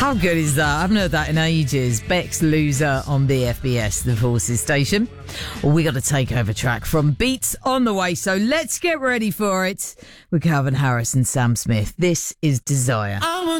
How good is that? I haven't heard that in ages. Beck's Loser on BFBS, the Forces station. Well, we got a takeover track from Beats on the way, so let's get ready for it with Calvin Harris and Sam Smith. This is Desire.